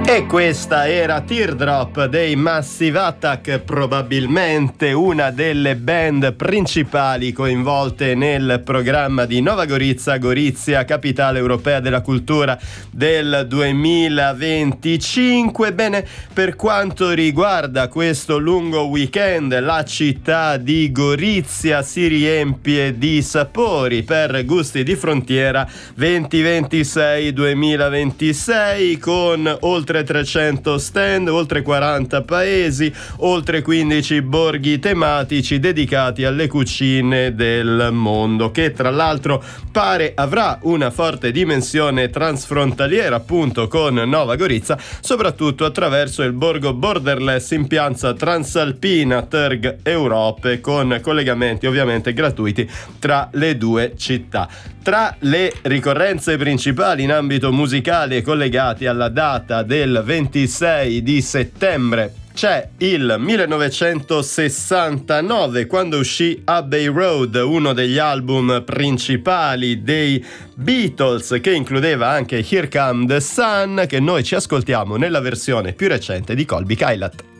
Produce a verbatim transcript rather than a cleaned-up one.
E questa era Teardrop dei Massive Attack, probabilmente una delle band principali coinvolte nel programma di Nova Gorizia, Gorizia, capitale europea della cultura del duemilaventicinque. Bene, per quanto riguarda questo lungo weekend, la città di Gorizia si riempie di sapori per Gusti di Frontiera duemilaventisei duemilaventisei, con oltre trecento stand, oltre quaranta paesi, oltre quindici borghi tematici dedicati alle cucine del mondo, che tra l'altro pare avrà una forte dimensione transfrontaliera, appunto con Nova Gorizia, soprattutto attraverso il borgo borderless in piazza Transalpina Terg Europe, con collegamenti ovviamente gratuiti tra le due città. Tra le ricorrenze principali in ambito musicale collegati alla data del ventisei di settembre c'è il millenovecentosessantanove, quando uscì Abbey Road, uno degli album principali dei Beatles, che includeva anche Here Come the Sun, che noi ci ascoltiamo nella versione più recente di Colby Kylat.